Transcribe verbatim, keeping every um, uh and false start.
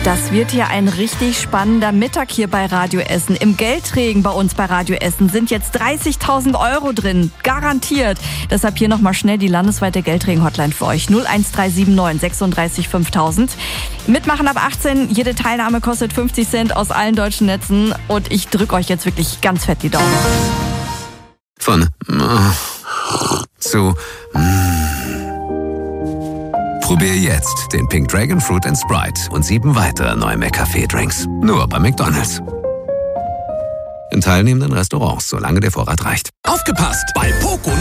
Das wird hier ein richtig spannender Mittag hier bei Radio Essen. Im Geldregen bei uns bei Radio Essen sind jetzt dreißigtausend Euro drin, garantiert. Deshalb hier nochmal schnell die landesweite Geldregen-Hotline für euch. null eins drei sieben neun sechsunddreißig fünftausend. Mitmachen ab achtzehn, jede Teilnahme kostet fünfzig Cent aus allen deutschen Netzen. Und ich drücke euch jetzt wirklich ganz fett die Daumen. Von zu Probier jetzt den Pink Dragon Fruit and Sprite und sieben weitere neue McCafé-Drinks. Nur bei McDonald's. In teilnehmenden Restaurants, solange der Vorrat reicht. Aufgepasst! Bei Poco